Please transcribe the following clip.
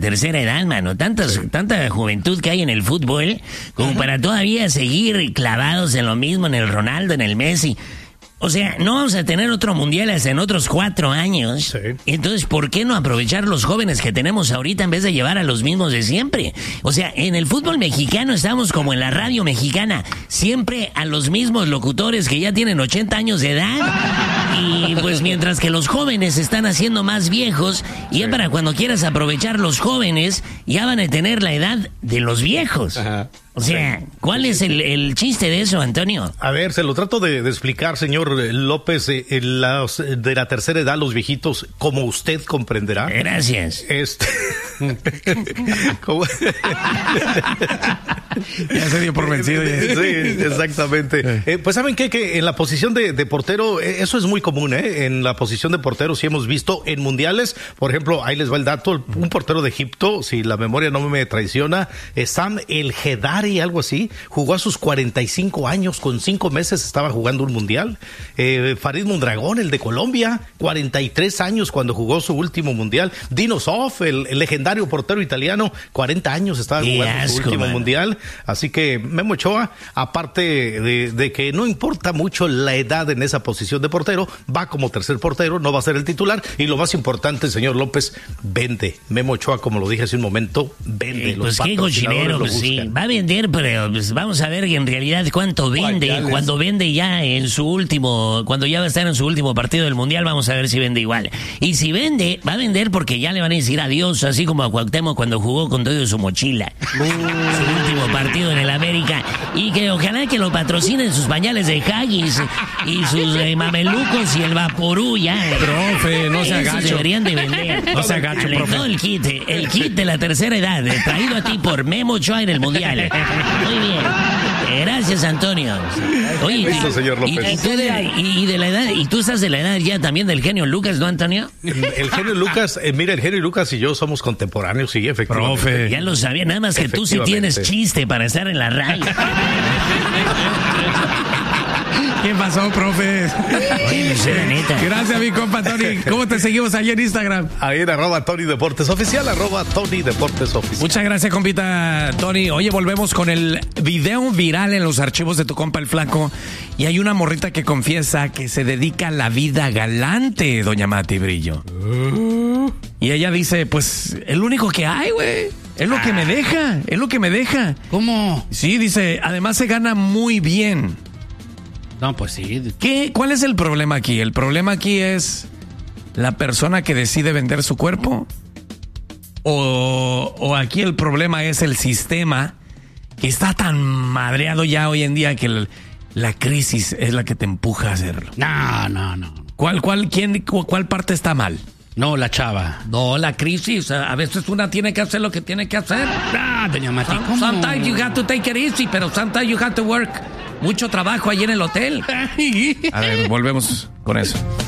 tercera edad, mano. Tanta juventud que hay en el fútbol como para todavía seguir clavados en lo mismo, en el Ronaldo, en el Messi. O sea, no vamos a tener otro mundial hasta en otros 4 años. Sí. Entonces, ¿por qué no aprovechar los jóvenes que tenemos ahorita en vez de llevar a los mismos de siempre? O sea, en el fútbol mexicano estamos como en la radio mexicana. Siempre a los mismos locutores que ya tienen 80 años de edad. Y pues mientras que los jóvenes se están haciendo más viejos, y ya para cuando quieras aprovechar los jóvenes, ya van a tener la edad de los viejos. Ajá. O sea, ¿cuál es el chiste de eso, Antonio? A ver, se lo trato de explicar, señor López, de la tercera edad, los viejitos, como usted comprenderá. Gracias. Ya se dio por vencido. Sí, exactamente. Pues ¿saben qué? Que en la posición de portero, eso es muy común, ¿eh? En la posición de portero sí hemos visto en mundiales, por ejemplo, ahí les va el dato, un portero de Egipto, si la memoria no me traiciona, Sam El Hedari, algo así, jugó a sus 45 años, con 5 meses estaba jugando un mundial. Farid Mondragón, el de Colombia, 43 años cuando jugó su último mundial. Dino Zoff, el legendario portero italiano, 40 años estaba jugando su último mundial. Así que Memo Ochoa, aparte de que no importa mucho la edad en esa posición de portero, va como tercer portero, no va a ser el titular, y lo más importante, señor López, vende. Memo Ochoa, como lo dije hace un momento, vende. Pues qué cochinero, pues sí, va a vender, pero pues vamos a ver en realidad cuánto vende. Cuando vende ya en su último, cuando ya va a estar en su último partido del mundial, vamos a ver si vende igual. Y si vende, va a vender porque ya le van a decir adiós, así como a Cuauhtémoc cuando jugó con todo su mochila. Su último partido en el América, y que ojalá que lo patrocinen sus pañales de Haggis y sus mamelucos y el Vaporú ya. Profe, no se agacho. Deberían de vender. No se agacho, profe. Todo el kit de la tercera edad, traído a ti por Memo Ochoa en el mundial. Muy bien. Gracias, Antonio. Oye, listo, señor López. Y tú estás de la edad ya también del genio Lucas, ¿no, Antonio? El genio Lucas, mira, el genio Lucas y yo somos contemporáneos, sí, efectivamente. Profe. Ya lo sabía, nada más que tú sí tienes chiste para estar en la radio. ¿Qué pasó, profe? Oye, será neta. Gracias, mi compa Tony. ¿Cómo te seguimos ahí en Instagram? Ahí en @Tony Deportes Oficial, @Tony Deportes Oficial. Muchas gracias, compita Tony. Oye, volvemos con el video viral en los archivos de tu compa el Flaco. Y hay una morrita que confiesa que se dedica a la vida galante, doña Mati Brillo. Y ella dice, pues, es lo único que hay, güey. Es lo que me deja, es lo que me deja. ¿Cómo? Sí, dice, además se gana muy bien. No, pues sí. ¿Cuál es el problema aquí? El problema aquí es la persona que decide vender su cuerpo. O aquí el problema es el sistema que está tan madreado ya hoy en día que la crisis es la que te empuja a hacerlo. No. ¿Cuál parte está mal? No, la chava. No, la crisis. A veces una tiene que hacer lo que tiene que hacer. Doña Mati, ¿cómo? Sometimes you have to take it easy, pero sometimes you have to work. Mucho trabajo ahí en el hotel. A ver, volvemos con eso.